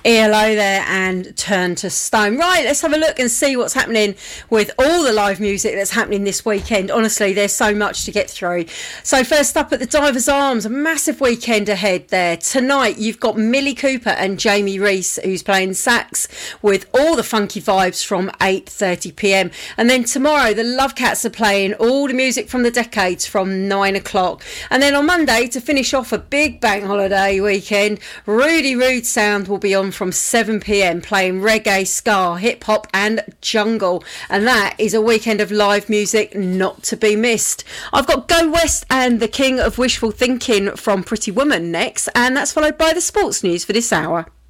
ELO there and Turn to Stone. Right, let's have a look and see what's happening with all the live music that's happening this weekend. Honestly, there's so much to get through. So first up at the Divers Arms, a massive weekend ahead there. Tonight you've got Millie Cooper and Jamie Reese, who's playing sax, with all the funky vibes from 8:30pm. And then tomorrow the Love Cats are playing all the music from the decades from 9 o'clock. And then on Monday, to finish off a big bank holiday weekend, Rudy Rude Sound will be on from 7pm, playing reggae, ska, hip hop and jungle. And that is a weekend of live music not to be missed. I've got Go West and The King of Wishful Thinking from Pretty Woman next, and that's followed by the sports news for this hour.